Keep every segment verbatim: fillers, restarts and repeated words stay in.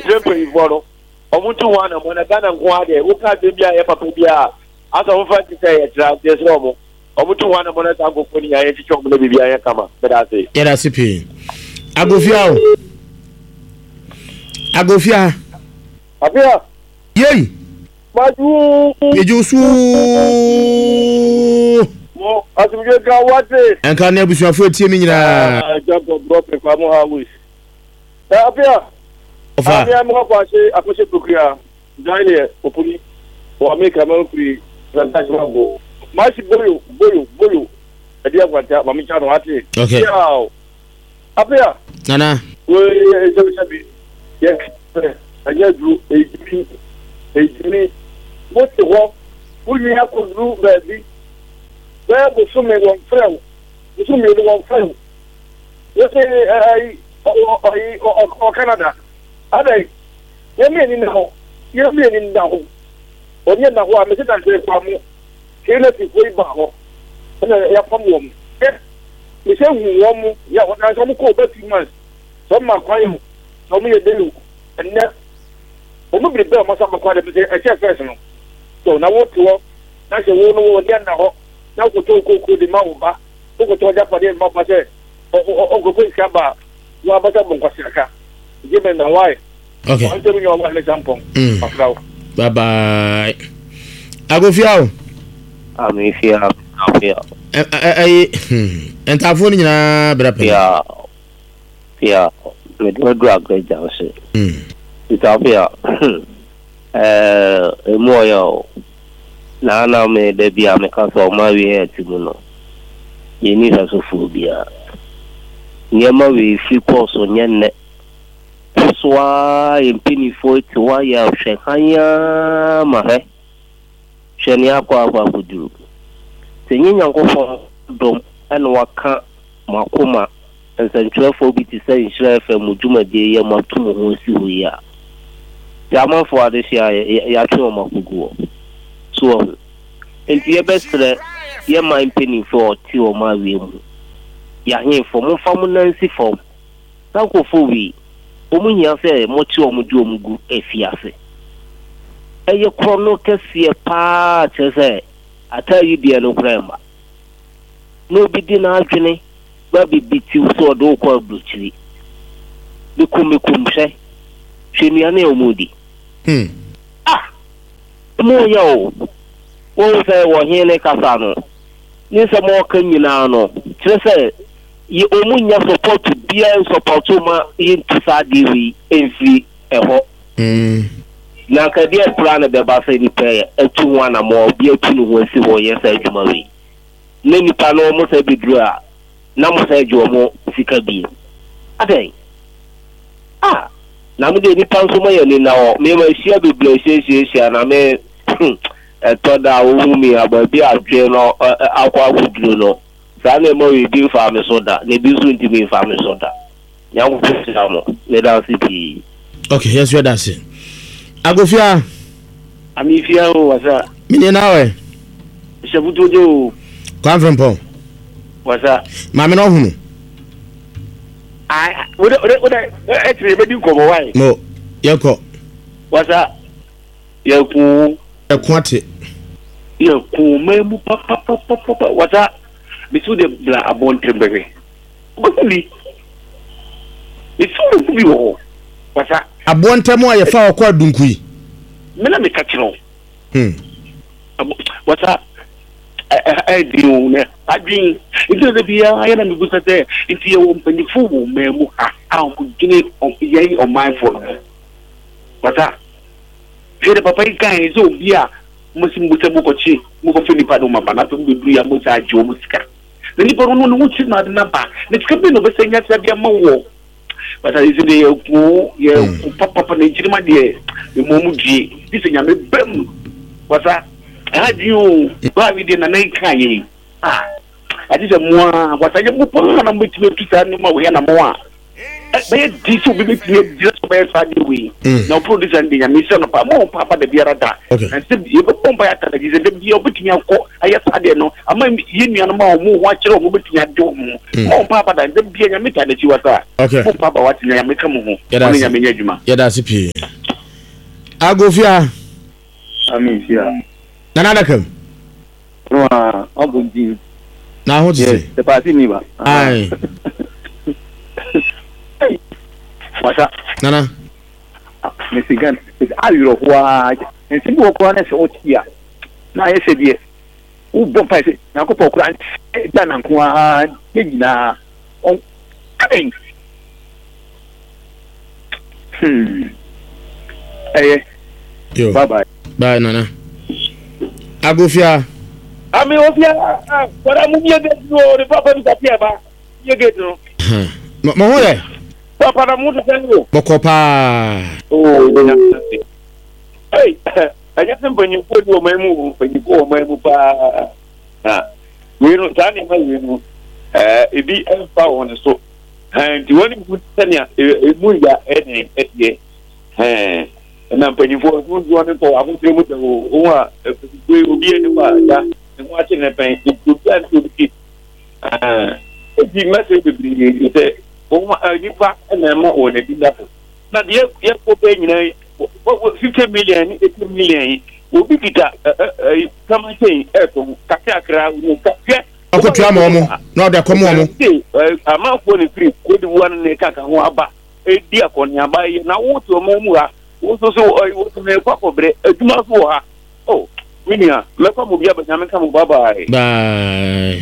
trempe boro omuntu wana mwana gana ngwade ukaze bia ya papa bia asa mfati say tra desomo omuntu wana mwana tango koni ya yechi chomo bibia ya kama bedase yada sipi agofia agofia apia yei maju ejusu mo asumje ka wate enka na abusuafo tie mi nyina jago brope kwa mo hawis apia ofa apia mo kwa se akose prokria daniel opuni o ameka ma free santage mago mashi boyo boyo boyo edi akwata mami chano ati okay yao apia nana we sabi sabi yes anya dru ejimi ejimi mo ti wo uni akudru baby we bo so me won frem bo so me won frem you say ai o o Canada adai ye me ni na ye me ni na ho onye na ho a me ta se kwa mo kele ti ko iba ho na ya famu mo eh me se hu wo mo ya ho na so mo ko ba two months so ma kwayo so mo ye delu enna o mo bi be mo sa ma kwa de be e che first no so na wo to na se wo no wo dia na ho na ko to ko ko de ma wo ba ko to ja pa de ma pa se o o ko ko ska ba wa ba ta bon kwa sika je me na why okay on te mi yo ma le jampon pakrao bye bye agofia amifia afia eh entafo ni nyina bra pe ya ya me do do agreja o se mm itafia eh emo yo na na me de bia me ka so ma wi e ti mu no ye ni sa so fu bia nye ma wi fi ko so nye ne swa impini fo ti wa ya hwe hanya ma he hwe ni akwa akwa kudu tenye nyankofo dom ene waka makoma nsantrefo bi ti say nhira fa mudwumade ye matum ho si ho ya yamanfo ade hia ya twa makuguo so enti ye bestre ye ma impini fo ti o ma wi mu ya hin fo mo fam nansi fo sanko fo wi o mu hia se mo ti o mu du o mu gu efiase eye krono kese pa chese atayi dia no kremba no bidi na adwene ba bibiti so do ko abruchiri bikum kumhwe hwenia na omudi hmm ah mo yo wo se wo hene kasa no ni se mo kan nyina no chese ye omunya support bia support ma into sadiwi enfi eho hmm na ka dia plan be ba se ni pe etu ho na mo bia tu no ho si ho ye sa adwuma wi na nipa no mo sa bidru a na mo sa adwo mo sika bi adai ah na mo de nipa so mo ye ni na o me ma hia beble hie hie na me eto da wo mi aba bi adwe no akwa agudru no sa na mo wi bi fa me soda ne bi so ntimi fa me soda ya wo fi sa mo le da C P okay yes you are saying agofia amifia o wasa mini nawe shabutojo kwa mfempo wasa mame no hunu ai oda oda oda etre be di ko bo wai no yeko wasa yeku ekwate yeku memu papa papa papa wasa bisu de bla abon trembere obuli bisu bi wo wasa abontamo a yefa okwa dunkui mena me kachiro hmm wasa eh diu ne adwin into the bia ayana me busate into ye won panifu wo memu ha a mo gine on yei on mindful wasa jere papa ikan zo bia mo sim busa mo kochi mo ko fini pa do mama na to du ya mo sa jo mo sika ni poro no no chi na na ba ne sika be no be senya sa bia ma wo wasa isi de ku ye papa papa ne jirima de mo mu die isi nya me bem wasa radio ba wi de na na kan yi ah ati se mo wasa je mo pon na mo ti me tusa ni ma we na mo a be this will be just by Friday way. Now producer and the mission of more papa the Biarada. And still you go by a television, the opportunity of I have had no. I mean, you and more watch your movie at home. More papa than the beer meet that you are. Okay, papa, what's in your make yeah, that's it. I'll go here. I mean, yeah. Nana come. No, I'll go to now. What's the party? Aye. What's up? Nana. Michigan is all your why. And see what one is out here. Now, I said, yes. Who don't fight it? Now, go for grant. Done and one. Now, oh, coming. Hmm. Hey, yo. Bye bye. Bye, Nana. Agofia. I mean, Ofia, but I'm moving against the papa is up here, but you get no. Mahole. Papa, I'm moving to you. Mokopa. Oh, hey, I just think when you put your memo, when you go, my move, ah, we don't tell him, you know, uh, it be a power on the soap. And the only good thing is, we are any, eh, and I'm paying for one for I won't be able to go. We will be anywhere. And watching a pain to plan to keep. Uh, the message will be you say, oh, you back and I'm not on it. Not yet, yet, for paying fifty million, eighty million will be guitar. Come and say, Kakakra, Uncle Tramomo, no, they're coming. I'm not going to free. Could one in the Kakawaba, a dear Konya, now what to a Momua. Also, so I want to make up of it. Do not for her. Oh, Winia, let come over, but I'm coming. Bye bye. Bye.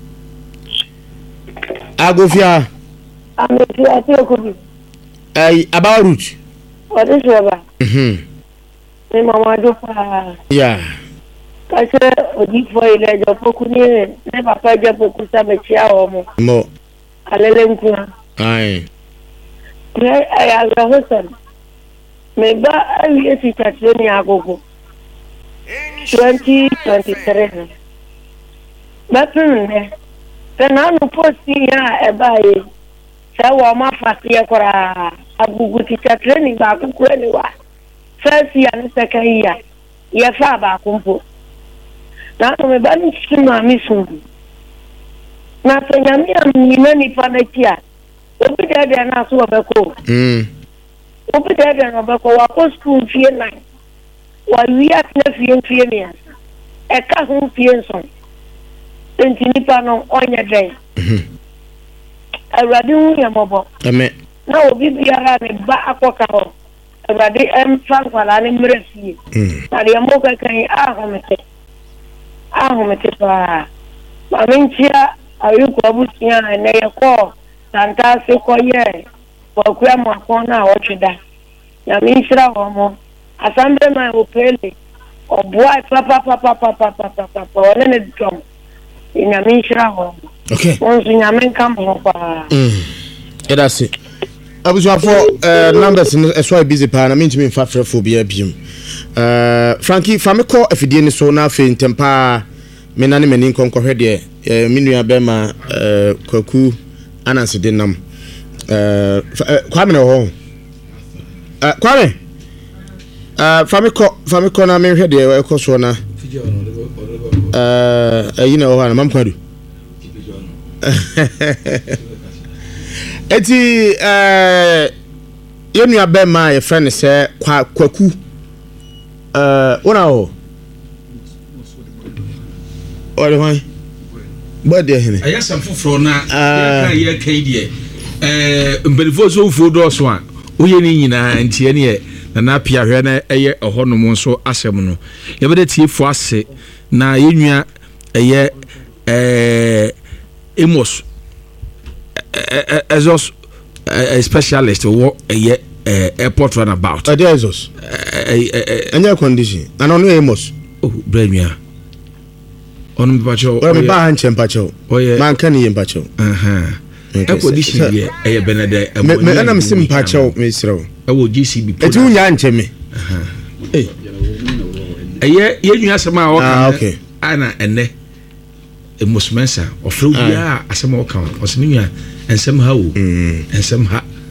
Agofia. I'm a few. Ay, about root. What is your hm? Mamma do. Yeah. I said, a deep for a leg of Pocuni, never find up with some chow more. I let him. Aye. I have a husband. Maybe I will see that Johnny Agogo. Twenty twenty three. But then I'm posting a buy. So I'm a fascia for a Agugu training back to Craniwa. First year and second year. Yes, I back kumpo. Now I'm banning to my mission. Nothing, I'm many panakia. Open there and ask what I call. Hm. Open there and I'll go up school fear nine. While we are nephew and fear a cousin Fianson. Twenty Nipano on your day. I rather your mobile. I mean, now we be around back a quarter. I rather am frank while I'm mercy. I am more can ahomete. Ahomete. I mean, here are you Cobusia and they call Fantastic Coyer for Grandma Corner or Chida. Yamisra Homo. Assembly man will pay or boy papa papa papa papa papa or let it come in a Mishra home. Okay. Once in a man come home. Mm. Yeah, that's it. I was for uh, numbers in a so busy pan. I mean to me for phobia beam. Uh, Frankie, Famiko, if you didn't so now in temper, Menani Menin conquer there, Minua Bema, uh, Koku, Anansi Denham, uh, Kwame home. Uh, Kwame. Uh, Famiko, Famiko, na me hwede e ko so na. Uh, you know, I'm kwadu. Eti uh, yenu abe ma ye friend say kwa kwaku. Uh, wona ho. Ore hwan? Bode hene. Ayasam foforo na ya kan ye kan die. Eh, mbelifo so fo do so a. Oye ni nyina ntie ne ye na na pia hwe na eye ehonom nso asem no ye bede tie fo ase na yenua eye eh emos Ezos a specialist wo eye airport runabout ade Ezos anya condition and onu emos oh bremia onu bacho o me ba han chempacho man kan ye mpacho aha e condition ye eye benede me ana me sim mpacho me siro e wo G C B eti unya ncheme eh eye yenua asema o kan ana ene e musmensa ofro bia asema o kan o senua ensem ha o ensem ha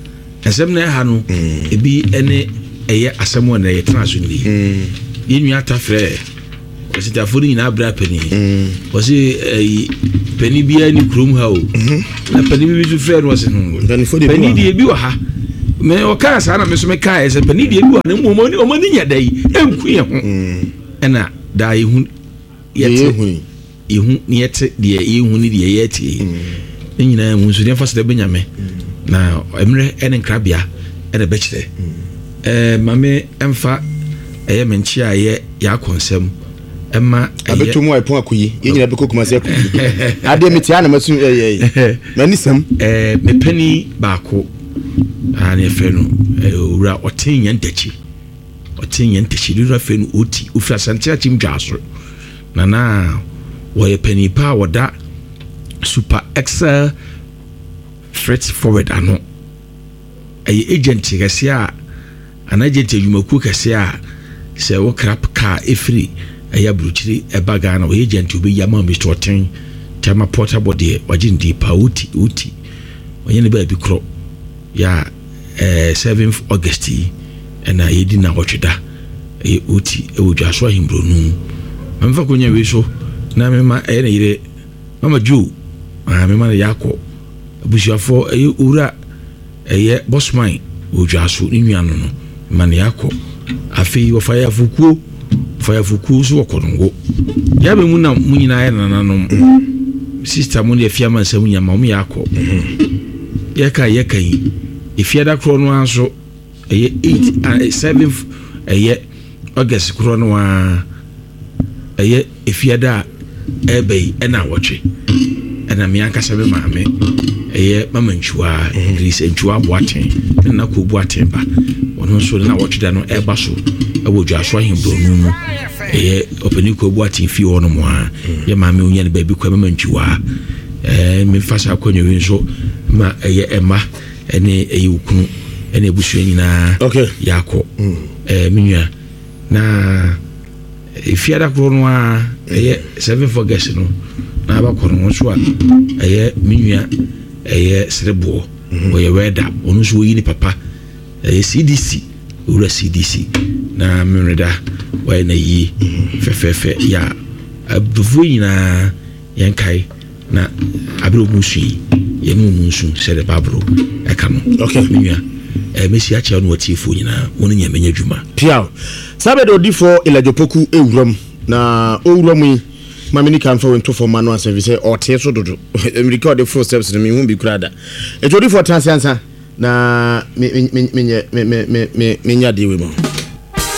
asɛm na ha no ebi ene eye asɛm wɔ na yɛ tena so ni yɛnua atafrɛ ɔsitafo ni na abra pani ɔsi eh pani bia ni krom ha o na pani bi so frɛ no ɔsi no pani die bi wɔ ha me ɔka saa na me so me ka ɛsɛ pani die bi wɔ na mo mo ni nya dai enku yɛ ho ɛna da yehu yɛte yehu ni yɛte die yehu ni die yɛte ne nyinaa mu nso ne fa sɛ benyame na emre ene nkrabia ene bɛkyerɛ eh mame emfa ɛyɛ menchi a yɛ ya konsɛm ɛma abeto mu aipon akoyi yɛnyina bɛkɔ kuma sɛ akoyi ade metia na masu ɛyɛ mani sam eh mepani baako ani fɛ no owura ɔten yɛn tachi ɔten yɛn tachi dura fɛ no oti ofra santia tim dwaso na na wɔyɛ pani pa wɔda super excel freight forward ano ɛyɛ agent kɛse a an agent adwumaku kɛse a sɛ wo crap car efiri ɛyɛ bruchiri ɛba Ghana wɔyɛ agent obi yama Mister Oten tama portable de wagye ndi pa uti uti wɔyɛ ne ba bi kro ya eh seventh August ɛna yɛdi na wɔtweda ɛyɛ uti ɛwɔ dwaso ahimbronu mamfa konya we so na mema ɛyɛ ne yire mama Joe ah mema ne yakɔ abusuafo ɛyɛ ura ɛyɛ bossman odwaso ne nuano no mane yakɔ afei wo fire fukuo fire fukuo so wɔkɔngo ya be mu na munyina ayɛ nananom sister mu ne afia man samu nyama mu yakɔ yɛka yɛka yi efiada kro no anso ɛyɛ eight seventh ɛyɛ August kro no a ɛyɛ efiada ɛbɛyi ɛna wɔtwe ɛna me ankasa me maame ɛyɛ mama nchua Idris nchua boaten na ko boaten ba ono so na wɔtweda no ɛba so ɛwɔ dwaso ahembronu mu ɛyɛ opani ko boaten fi hɔ no mo a yɛ maame onya ne ba bi kwa mama nchua ɛɛ me fasa akonyo wi so ma ɛyɛ ɛma ɛne ɛyɛ ukunu ɛne ebusu nyina yakɔ ɛɛ minua na efiada kro no a ɛyɛ seventh August no na ba kɔno so a ɛyɛ minua ɛyɛ serebo wɔyɛ weda ono so yi ni papa ɛyɛ C D C ura C D C na menreda wɔyɛ na yi fɛfɛfɛ ya abdufo nyina yɛnkai na abro musu yi yɛnu musu sɛ de babro ɛka no okay minua eh mesi acha no watifo nyina woni nya menya dwuma piao sabe do difo ilajopoku ewuram na owuram yi mamini kan fa wento for manual service or tie so dodo record the first steps me hu bi kurada e jodi for transiansa na me me me me me me me nya de we mo